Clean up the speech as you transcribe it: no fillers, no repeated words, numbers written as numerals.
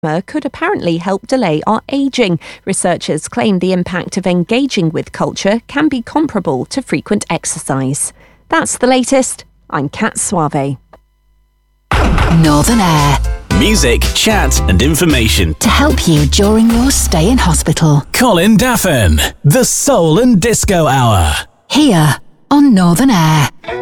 could apparently help delay our ageing. Researchers claim the impact of engaging with culture can be comparable to frequent exercise. That's the latest. I'm Kat Suave. Northern Air. Music, chat and information to help you during your stay in hospital. Colin Daffin, the Soul and Disco Hour. Here on Northern Air.